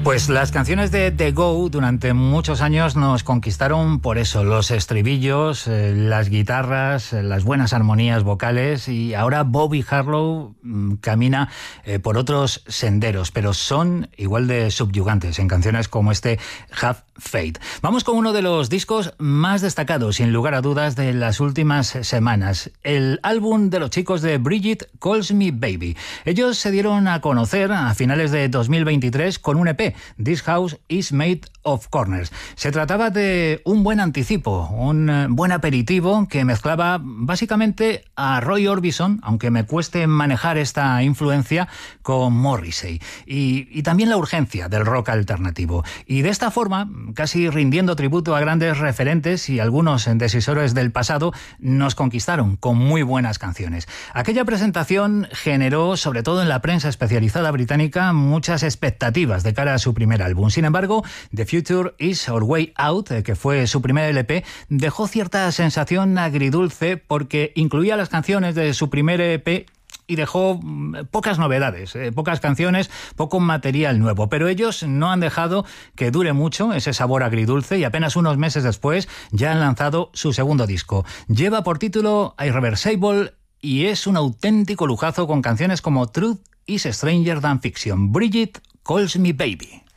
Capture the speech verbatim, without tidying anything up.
Pues las canciones de The Go durante muchos años nos conquistaron por eso, los estribillos, eh, las guitarras, eh, las buenas armonías vocales, y ahora Bobby Harlow mm, camina eh, por otros senderos, pero son igual de subyugantes en canciones como este Have Faith. Vamos con uno de los discos más destacados, sin lugar a dudas, de las últimas semanas, el álbum de los chicos de Bridget Calls Me Baby. Ellos se dieron a conocer a finales de dos mil veintitrés con un E P, This House is Made of Corners. Se trataba de un buen anticipo, un buen aperitivo que mezclaba básicamente a Roy Orbison, aunque me cueste manejar esta influencia, con Morrissey, y, y también la urgencia del rock alternativo. Y de esta forma, casi rindiendo tributo a grandes referentes y algunos decisores del pasado, nos conquistaron con muy buenas canciones. Aquella presentación generó, sobre todo en la prensa especializada británica, muchas expectativas de cara a su primer álbum. Sin embargo, The Future Is Our Way Out, que fue su primer L P, dejó cierta sensación agridulce porque incluía las canciones de su primer E P y dejó pocas novedades, eh, pocas canciones, poco material nuevo. Pero ellos no han dejado que dure mucho ese sabor agridulce y apenas unos meses después ya han lanzado su segundo disco. Lleva por título Irreversible y es un auténtico lujazo con canciones como Truth is Stranger Than Fiction. Bridget Calls Me Baby.